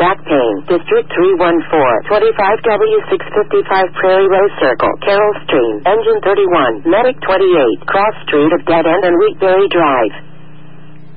back pain. District 314, 25W655 Prairie Rose Circle, Carroll Stream, Engine 31, Medic 28, Cross Street of Dead End and Wheatberry Drive.